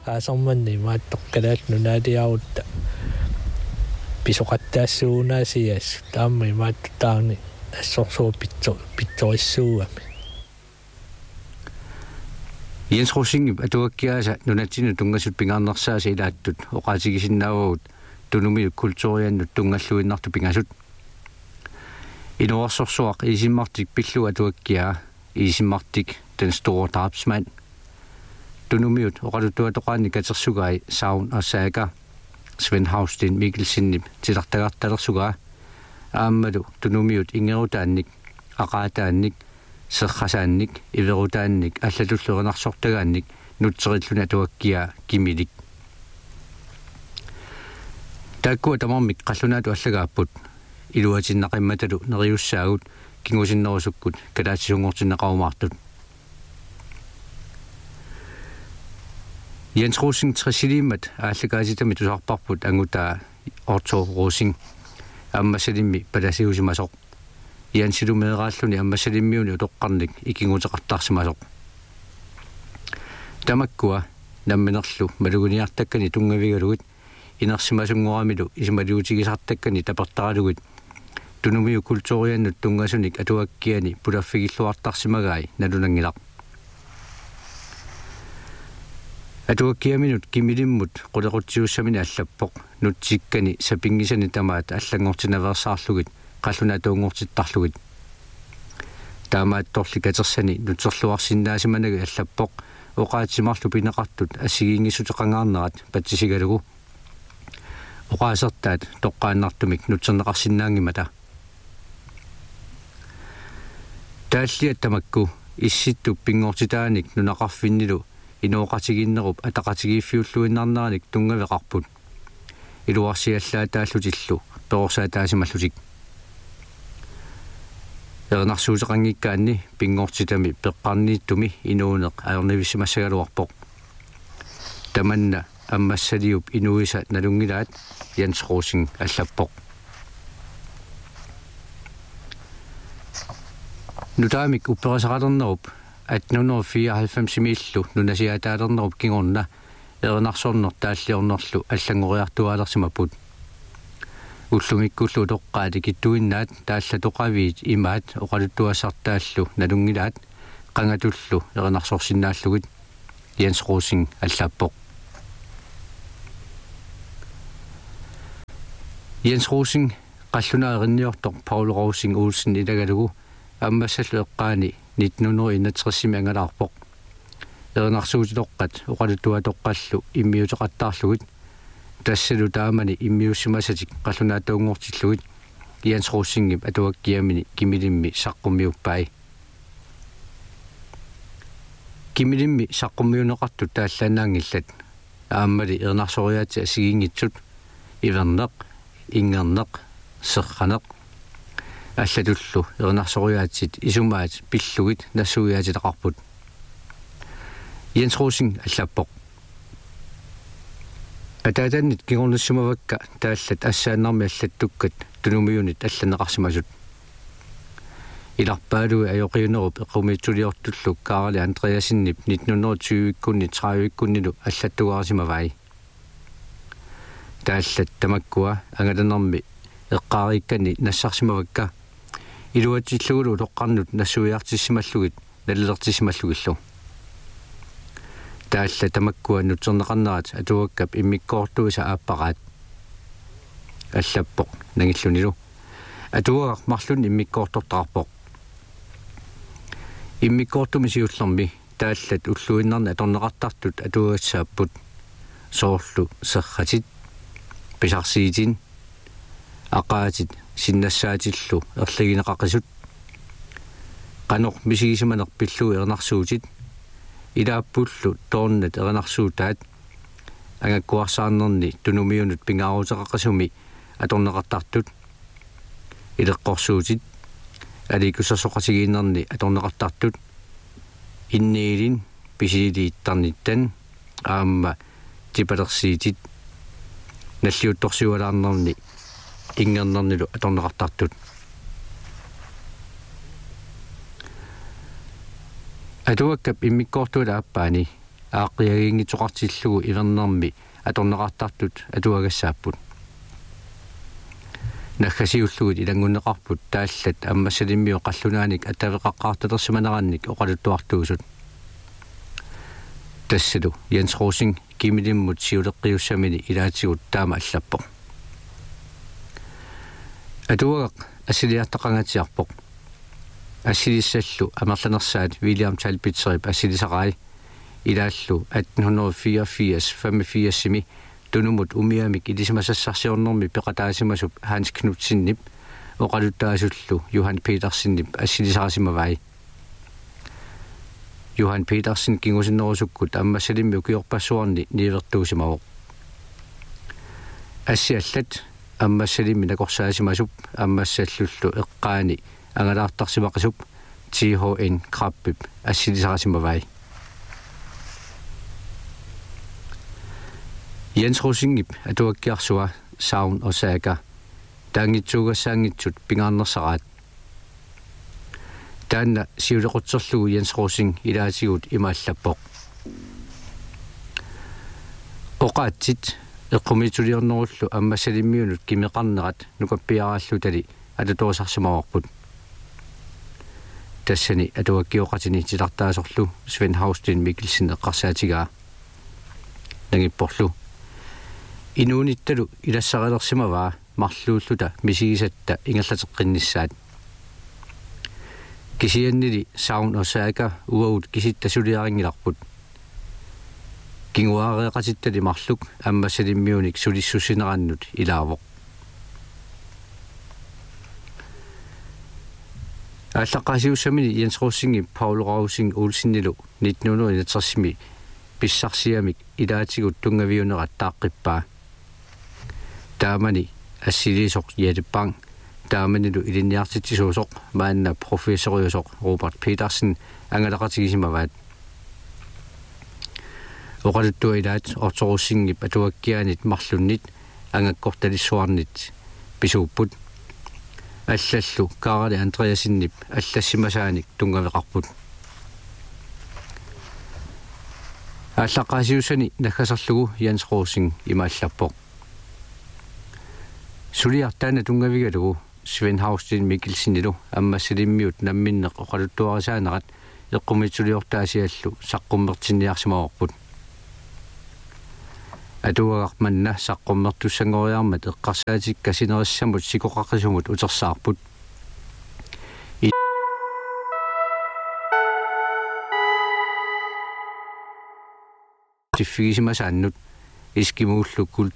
qaasormanni maattoqqalaat nunaaliarutta pisoqattaassууnaasias taammi maattutaarni assorsuu pittorissuugami Jens Rosing atuakkiaasa nunatsinu tungasut pingaarnersaasi ilaattut oqaatigisinnaavut tunumi kulturiannut tungalluinnartu pingasut inuarsorsuaq isimmartik pillu atuakkiaa isimmartik den store drabsmand tunumiut oqalutuatoqaanni katersugai Saun og Saga Svend Hausten Mikkelsen tilartagartalersugaa aammadu tunumiut ingerutaannik aqaataannik serqasaannik iverutaannik allatulluernarsortagaannik nutserilluna tuakkia kimilik taakku tamarmik qallunaatu allagaapput iluatinnaqammatalu neriussaagut kingusinnerusukkut kalaatissungortinneqarumaartut Jens Rosing tresilimat allagaasitami tusarparput angutaa Otto Rosing аммасалимми паласиусимасоқ иансилумеерааллуни аммасалиммиуни утоққарник икингутеқартарсимасоқ тамаккуа намминерлу малугуниартаккани тунгавигалугит инерсимасунгорамилу исималиутигисартаккани тапертаралугит тунумиу культурианнут тунгасуник атуаккиани пулаффигиллуартарсимагаи налунангилақ атуаккиаминут кимилиммут қулеқутсиуссамини аллаппоқ нутсиккани сапингисани тамаат аллангортинаверсаарлугит қаллунаатуунгортиттарлугит таамаат торликатерсани нутсерлуарсиннаасиманаги аллаппоқ оқаатсимарлу пинеқартут ассигиингисутеқангаарнерат патсисигалугу оқаасертаат тоққааннартумик нутсернеқарсиннаангимата тааллиат тамакку исситту пингортитааник нунақарфиннилу инооқатигиннеруп атақатигииффиуллуиннарнераник тунгавеқарпут илуарсиаллаатааллутиллу перорсаатаасималлутик ернарсуутеқангиккаанни пингортитами пеққарнииттуми инуунеқ аернивиссимассагалуарпоқ таманна аммассалиуп инуиса налунгилаат Jens Rosing аллаппоқ нутаамик упперасақалернеруп 1894 миллу нунасиатаалернеруп кингорна ернарсорнер тааллиорнерлу аллангориартуаалерсимапут уллумиккуллу тоққаати киттуиннаат тааллатоқавиит имаат оқалуттуассартааллу налунгилаат қангатуллу ернарсорсиннааллугит Jens Rosing аллаппоқ Jens Rosing qallunaerinniortoq Paul Rosing Olsen ilagalugu аммассаллу эққаани 1961 ангалаарпоқ ернарсуутилоққат оқалуттуатоққаллу иммиутеқаттаарлугит тассалу таамани иммиуссимасатик қаллунаатаунгортиллугит Jens Rosingip атуаккиамини кимилимми саққуммиуппай кимилимми саққуммиунеқартут тааллаанаангиллат ааммали ернарсориаати асигингитсут ивернеқ ингернеқ серқанеқ аллатуллу ернарсориаатит исумаат пиллугит нассуиаатилеқарпут Jens Rosing аллаппоқ атаатаннит кигорнуссумавакка тааллат ассааннарми аллаттуккат тунумиунит алланеқарсимасут иларпаалуи аёқиунеруп эққумиитсулиортуллу Карли Андреасиннип 1920-иккунни 30-иккуннилу аллаттугаарсимавай тааллат тамаккуа ангаланерми эққаариккани нассарсимавакка илуатиллугулу тоққарнут нассуиартиссималлугит наллертиссималлугиллу таалла тамаккуа нутсернеқарнерат атуаккап иммиккоортуиса ааппараат аллаппоқ нагиллунилу атуагақ марлун иммиккоортортарпоқ иммиккоортуми сиуллерми тааллат уллуиннарна аторнеқартартут атуагатсааппут соорлу серратит писарсиитин ақаатит синнассаатиллу ерлигинеқақисут қанор мисигисиманер пиллу ернарсуутит илааппуллу тоорнат ернарсуутаат ангаккуарсаарнерни тунумиунут пингаарутеқақасуми аторнеқартартут илеққорсуутит аликусасоқасигииннерни аторнеқартартут инниилин писилииттарниттан аама типалерсиитит наллиутторсуалаарнерни ингернернилу аторнеқартартут атуаккап иммиккоортула аппаани ааққиагингитоқартиллугу ивернэрми аторнеқартартут атуагассааппут нахасиуллугут илангуннеқарпут тааллат аммассалиммио қаллунааник атавеқаққартатерсиманеранник оқалуттуартуусут тассалу Jens Rosing кимилиммут сиулеққиуссамини илаатигут таама аллаппоқ атуагақ ассилиартақангатиарпоқ ассилиссаллу амерланерсаат William Talbitserip ассилисақай илааллу 1884 85-сими тунумут умиамик илисимасассарсиорнэрми пеқатаасимасуп Hans Knudsenнип оқалуттаасуллу Johan Petersenнип ассилисарасимавай Johan Petersen кингусиннерусуккут аммассалимми укиорпассуарни нивертуусимавоқ ассиаллат аммассалимми накорсаасимасуп аммассаллуллу эққаани ангалаартарсимақасуп THN Krabbip ассилисарасимавай Jens Rosingip атуаккиарсуа Saun og Saga таангитсуугассаангитсут пингааннерсараат таанна сиулеқутсерлугу Jens Rosing илаатигут имааллаппоқ оқаатсит эққумитулиорнеруллу аммассалиммиунут кимеқарнерат нукаппиарааллу тали ататуусарсимаварпут тассани атуаккиоқатини тилартаасорлу Sven Haustin Mikkelsen эққарсаатигаа нагиппорлу инунитталу илассаралерсимаваа марлууллута мисигисатта ингаллатеққиннссаат кисианнили Saun og Saga уаут киситтасулиарингиларпут кингуаареқатиттали марлук аммассалиммиуник сулиссусинераннут илаавоқ аллаққасиуссамини Jens Rosing Paul Rausing Olsennilu 1961-ми писсарсиамик илаатигут тунгавиунерат тааққиппаа таамани ассилисоқ ялиппаан тааманилу илинниартитсуусоқ маанна профессориусоқ Robert Petersen ангалақатигисимаваат оқалуттуилаат орторуссингип атуаккианит марлуннит ангаккорталиссуарнит писууппут аллаллу Карали Андреасиннип аллассимасааник тунгавеқарпут аллаққасиусани наггасерлугу Jens Rosing имааллаппоқ сулиартаана тунгавигалугу Sven Haustin Mikkelsenилу аммассалиммиут намминнеқ оқалуттуарисаанерат эққумитсулиортаасиаллу саққуммертинниарсимаварпут атуагаарманна саққуммертуссангориармат эққарсаатик касинериссамут сикоқаққисумут утерсаарпут тиффигисимасааннут искимууллу